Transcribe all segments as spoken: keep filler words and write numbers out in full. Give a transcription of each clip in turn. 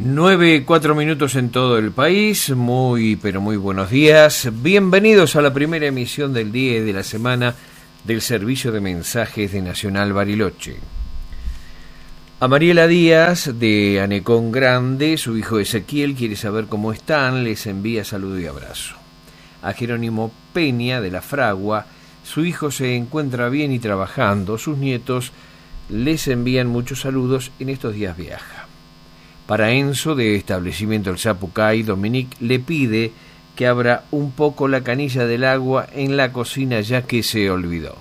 Nueve, cuatro minutos en todo el país, muy pero muy buenos días, bienvenidos a la primera emisión del día y de la semana del servicio de mensajes de Nacional Bariloche. A Mariela Díaz de Anecón Grande, su hijo Ezequiel quiere saber cómo están, les envía saludo y abrazo. A Jerónimo Peña de La Fragua, su hijo se encuentra bien y trabajando, sus nietos les envían muchos saludos, en estos días viaja. Para Enzo, de establecimiento El Zapucay, Dominique le pide que abra un poco la canilla del agua en la cocina ya que se olvidó.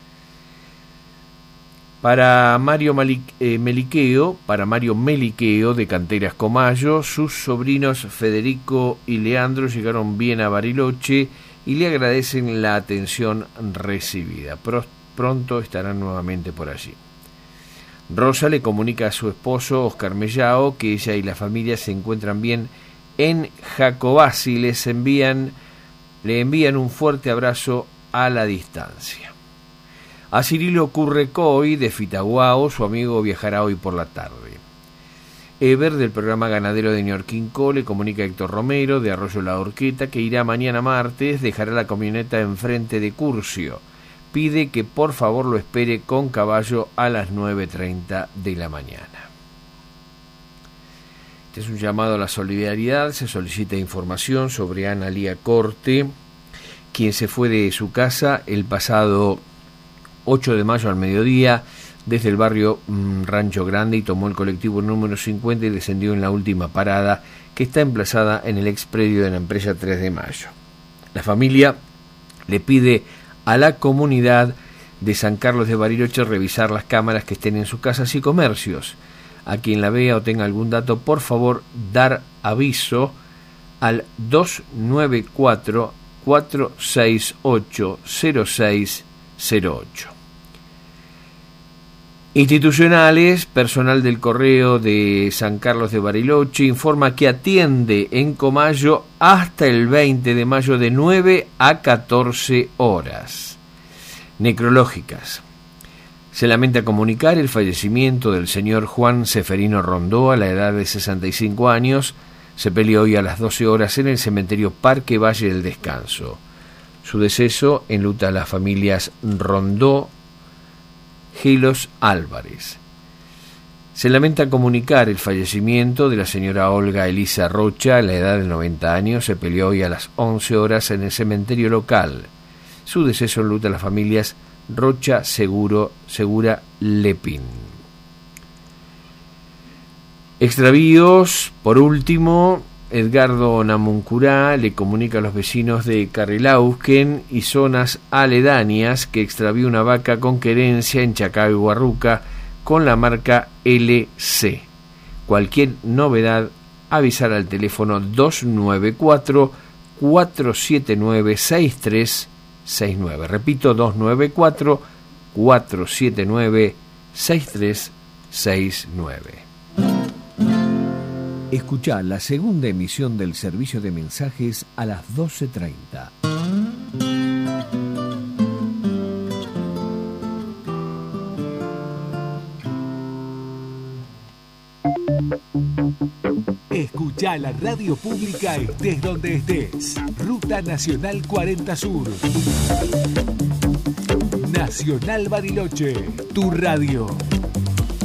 Para Mario Malic, eh, Meliqueo, para Mario Meliqueo de Canteras Comayo, sus sobrinos Federico y Leandro llegaron bien a Bariloche y le agradecen la atención recibida. Pro, pronto estarán nuevamente por allí. Rosa le comunica a su esposo Oscar Mellao que ella y la familia se encuentran bien en Jacobasi, les envían, le envían un fuerte abrazo a la distancia. A Cirilo Currecoy de Fitaguao, su amigo viajará hoy por la tarde. Ever del programa ganadero de Ñorquinco le comunica a Héctor Romero de Arroyo La Horqueta que irá mañana martes, dejará la camioneta enfrente de Curcio. Pide que por favor lo espere con caballo a las nueve treinta de la mañana. Este es un llamado a la solidaridad. Se solicita información sobre Ana Lía Corte, quien se fue de su casa el pasado ocho de mayo al mediodía desde el barrio mmm, Rancho Grande y tomó el colectivo número cincuenta y descendió en la última parada que está emplazada en el expredio de la empresa tres de mayo. La familia le pide a la comunidad de San Carlos de Bariloche revisar las cámaras que estén en sus casas y comercios. A quien la vea o tenga algún dato, por favor, dar aviso al dos nueve cuatro, cuatro seis ocho, cero seis cero ocho. Institucionales, personal del Correo de San Carlos de Bariloche informa que atiende en Comayo hasta el veinte de mayo de nueve a catorce horas. Necrológicas. Se lamenta comunicar el fallecimiento del señor Juan Seferino Rondó a la edad de sesenta y cinco años. Se peleó hoy a las doce horas en el cementerio Parque Valle del Descanso. Su deceso enluta a las familias Rondó, Gilos Álvarez. Se lamenta comunicar el fallecimiento de la señora Olga Elisa Rocha a la edad de noventa años. Se peleó hoy a las once horas en el cementerio local. Su deceso enluta a las familias Rocha, Seguro, Segura, Lepín. Extravíos, por último, Edgardo Namuncurá le comunica a los vecinos de Carrilausquen y zonas aledañas que extravió una vaca con querencia en Chacao y Guarruca con la marca L C. Cualquier novedad, avisar al teléfono dos nueve cuatro, cuatro siete nueve, seis tres seis nueve. Repito, dos nueve cuatro, cuatro siete nueve, seis tres seis nueve. Escuchá la segunda emisión del servicio de mensajes a las doce treinta. Escuchá la radio pública estés donde estés. Ruta Nacional cuarenta Sur. Nacional Bariloche, tu radio.